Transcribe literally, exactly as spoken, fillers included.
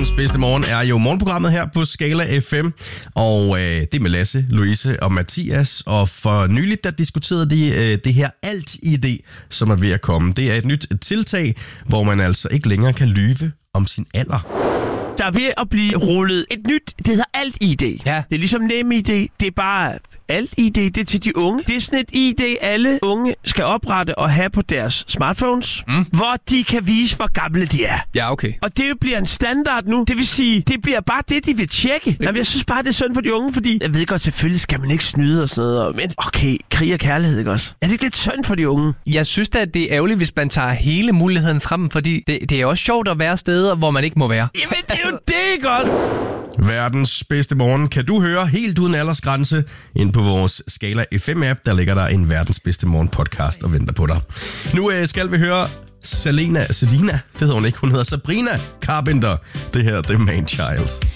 Verdens bedste morgen er jo morgenprogrammet her på Skala F M. Og øh, det er med Lasse, Louise og Mathias. Og for nyligt, der diskuterede de øh, det her Alt-I D, som er ved at komme. Det er et nyt tiltag, hvor man altså ikke længere kan lyve om sin alder. Der er ved at blive rullet et nyt, det hedder Alt-I D. Ja. Det er ligesom NemID, det er bare Alt-I D, det er til de unge. Det er sådan et I D, alle unge skal oprette og have på deres smartphones, mm. hvor de kan vise, hvor gamle de er. Ja, okay. Og det bliver en standard nu. Det vil sige, det bliver bare det, de vil tjekke. Jamen, jeg synes bare, det er synd for de unge, fordi jeg ved godt, selvfølgelig skal man ikke snyde og sådan noget. Men okay, krig og kærlighed, ikke også? Er det ikke lidt synd for de unge? Jeg synes da, det er ærgerligt, hvis man tager hele muligheden frem, fordi det, det er også sjovt at være steder, hvor man ikke må være. Jamen, det er jo det, ikke også? Verdens bedste morgen kan du høre helt uden aldersgrænse ind på vores Skala F M-app. Der ligger der en verdens bedste morgen podcast og venter på dig. Nu øh, skal vi høre Selena, Selena, det hedder hun ikke, hun hedder Sabrina Carpenter. Det her, det er Man Child.